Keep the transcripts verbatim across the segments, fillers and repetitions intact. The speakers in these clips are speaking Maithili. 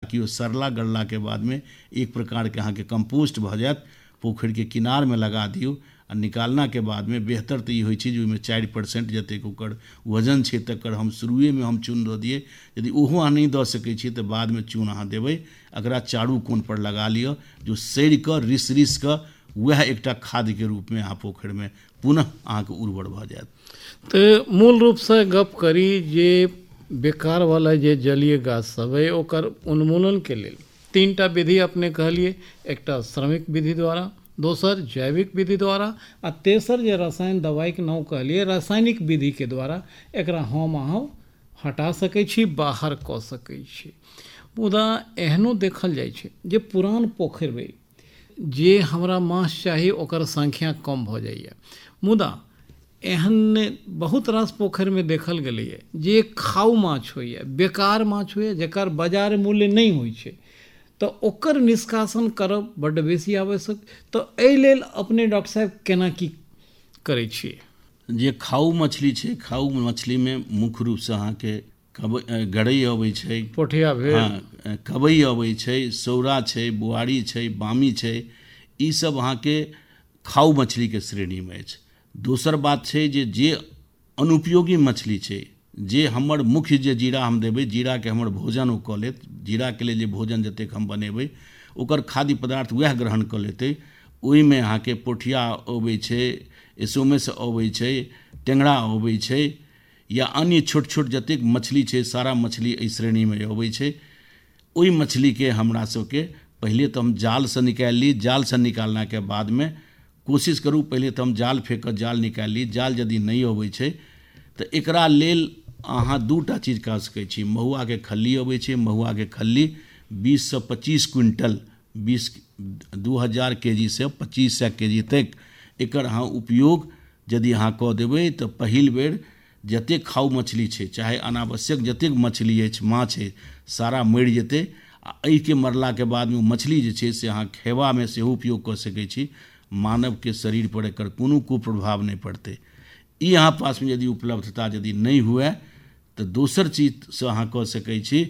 कि सरला गड़ला के बाद में एक प्रकार के अहाँके कंपोस्ट भऽ जायत, पोखरि के किनार में लगा दियौ आ निकालना के बाद में बेहतर तऽ ई होइ छै जे ओहिमे चारि परसेंट जतेक ओकर वजन छै तकर हम शुरुए में हम चून दऽ दियै। यदि ओहो अहाँ नहि दऽ सकै छी तऽ बाद में चून अहाँ देबै, एकरा चारू कोन पर लगा लिअ, जो सड़ि कऽ रिस रिस कऽ वएह एकटा खाद के रूप में अहाँ पोखरि में पुनः अहाँके उर्वर भऽ जायत। तऽ मूल रूप से गप करी जे बेकार वाला जे जलीय गाछ सब है ओकर उन्मूलन के लेल तीन टा विधि अपने कहलिए, एकटा श्रमिक विधि द्वारा, दोसर जैविक विधि द्वारा आ तेसर जे रसायन दवाई के नाम कहलिए रासायनिक विधि के द्वारा एकरा हम अहाँ हटा सकै छी, बाहर कऽ सकै छी। मुदा एहनो देखल जाइ छै जे पुरान पोखरि में जे हमरा माछ चाही ओकर संख्या कम भऽ जाइए, मुदा एहन बहुत रास पोखरि में देखल गेलैए जे खाउ माछ होइए, बेकार माछ होइए जेकर बाजार मूल्य नहीं होइ छै, तो ओकर निष्कासन करब बड्ड बेसी आवश्यक। तो एहि लेल अपने डॉक्टर साहब केना की करै छियै? जे खाउ मछली छै, खाउ मछली में मुख्य रूप से अहाँके गरई अबै छै, पोठिया भेल, हाँ कबई अबै छै, सौरा छै, बुआरी छै, बामी छै, ई सब अहाँके खाउ मछली के श्रेणी में अछि। दोसर बात छै जे जे अनुपयोगी मछली छै, जे हमर मुख्य जे जीरा हम देबै, जीरा के हमर भोजन ओ कऽ लेत, जीरा के लेल जे भोजन जतेक हम बनेबै ओकर खाद्य पदार्थ वएह ग्रहण कऽ लेतै, ओहिमे अहाँके पोठिया अबै छै, एसोमेस अबै छै, टेंगरा अबै छै, या अन्य छोट छोट जतेक मछली छै सारा मछली एहि श्रेणी में अबै छै। ओहि मछली के हमरा सबके पहिले तो हम जाल से निकालि ली, जाल से निकालना के बाद में कोशिश करूँ पहिले तो हम जाल फेंक कऽ जाल निकालि ली। जाल यदि नहीं अबै छै तऽ एकरा लेल अहाँ दूटा चीज कऽ सकै छी। महुआ के खल्ली अबै छै, महुआ के खल्ली बीस से पच्चीस क्विंटल, बीस दू हजार के जी से पच्चीस सौ के जी तक एकर अहाँ उपयोग यदि अहाँ कऽ देबै तऽ पहिल बेर जतेक खाउ मछली छै, चाहे अनावश्यक जतेक मछली अछि, माछ छै, सारा मरि जेतै। आ एहिके मरला के बाद में मछली जे छै से अहाँ खेबा में सेहो उपयोग कऽ सकै छी, मानव के शरीर पर एकर कोनो कुप्रभाव नहीं पड़तै। ई अहाँ पास में यदि उपलब्धता यदि नहीं हुए तो दोसर चीज से अहाँ कऽ सकै छी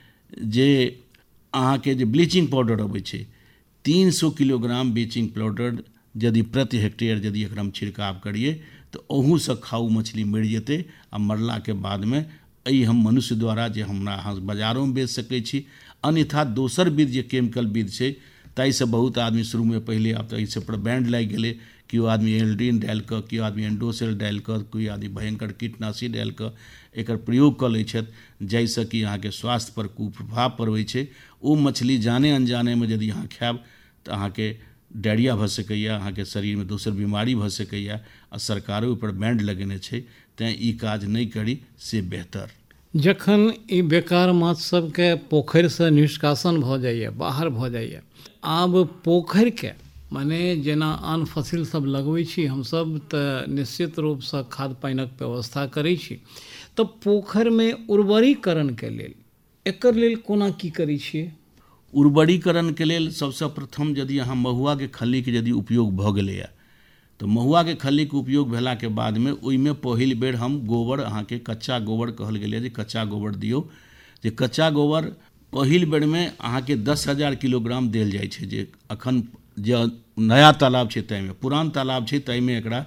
जे अहाँके जे ब्लीचिंग पाउडर अबै छै, तीन सौ किलोग्राम ब्लीचिंग पाउडर यदि प्रति हेक्टेयर यदि एकरा हम छिड़काव करिए तो ओहू से खाउ मछली मरि जेतै। आ मरला के बाद में एहि हम मनुष्य द्वारा जे हमरा अहाँ बाजारों में बेच सकै छी, अन्यथा दोसर विध जे केमिकल विध छै ताहिसँ बहुत आदमी शुरू में पहले आब तऽ एहिसँ पर बैंड लागि गेलै, केओ आदमी एल्ड्रीन डालि कऽ, केओ आदमी एंडोसेल डालि कऽ, कोई आदमी भयंकर कीटनाशी डालि कऽ एकर प्रयोग कऽ लै छथि, जाहिसँ कि अहाँके स्वास्थ्य पर कुप्रभाव पड़ै छै। ओ मछली जाने अनजाने में यदि अहाँ खायब तऽ अहाँके डायरिया भऽ सकैए, अहाँके शरीर में दोसर बीमारी भऽ सकैए, आ सरकारो ओहिपर बैंड लगेने छै। तैँ ई काज नहीं करी से बेहतर। जखन ई बेकार माछ सबके पोखरि से निष्कासन भऽ जाइए, बाहर भऽ जाइए, आब पोखरि के माने जेना आन फसिल सब लगबै छी हमसब तऽ निश्चित रूप से खाद पानिक व्यवस्था करै छी, तऽ पोखरि में उर्वरीकरण के लेल एकर लेल कोना की करै छियै? उर्वरीकरण के लेल सबसे प्रथम यदि अहाँ महुआ के खल्ली के यदि उपयोग भऽ गेलैए तऽ महुआ के खल्ली के उपयोग भेला के बाद में ओहिमे पहिल बेर हम गोबर, अहाँके कच्चा गोबर कहल गेलै जे कच्चा गोबर दियौ, जे कच्चा गोबर पहिल बेर में अहाँके दस हजार किलोग्राम देल जाइ छै। जे अखन जे नया तालाब छै ताहिमे, पुरान तालाब छै ताहिमे एकरा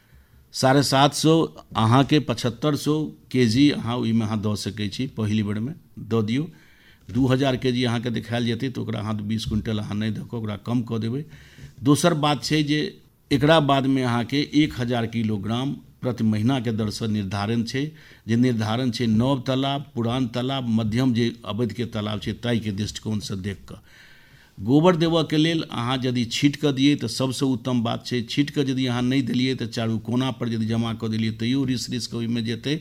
साढ़े सात सौ अहाँके पचहत्तर सौ के जी अहाँ ओहिमे अहाँ दऽ सकै छी, पहिल बेर में दऽ दियौ। दू हजार के जी अहाँके देखायल जेतै तऽ ओकरा अहाँ बीस क्विंटल अहाँ नहीं दऽ कऽ ओकरा कम कऽ देबै। दोसर बात छै जे एकरा बाद में अहाँके एक हजार किलोग्राम प्रति महीना के दर से निर्धारण छै, जे निर्धारण छै नव तालाब, पुरान तालाब, मध्यम जे अवधि के तालाब छै ताहि के दृष्टिकोण से देख कऽ। गोबर देबऽ के लेल अहाँ यदि छीट कऽ दिए तऽ सबसे उत्तम बात छै। छीट कऽ यदि अहाँ नहीं देलिए तऽ चारू कोना पर यदि जमा कऽ देलिए तैयो रिस रिस कऽ ओहिमे जेतै।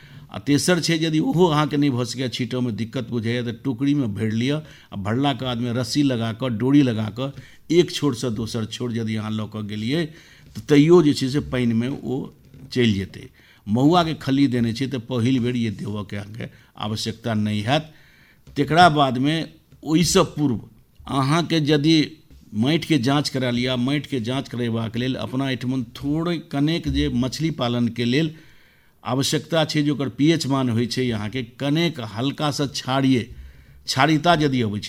आ तेसर छै यदि ओहो अहाँके नहीं भऽ सकैए, छीटऽ में दिक्कत बुझाइए तऽ टोकरी में भरि लिअ, आ भरला के बाद में रस्सी लगा कऽ, डोरी लगा कऽ एक छोर से दोसर छोर यदि अहाँ लऽ कऽ गेलिए तऽ तैयो जे छै से पानि में ओ चलि जेतै। महुआ के खल्ली देने छै तऽ पहिल बेर ये देबऽ के अहाँके आवश्यकता नहीं हैत। तकरा बाद में ओहिसँ पूर्व अहाँके यदि माटि के जाँच करा लिअ, माटि के जाँच करेबाक लेल अपना एहिठमन थोड़े कनेक जे मछली पालन के लेल आवश्यकता छै जे ओकर पीएच मान होइ छै अहाँके कनेक हल्का सा क्षारीय क्षारीयता यदि अबै छै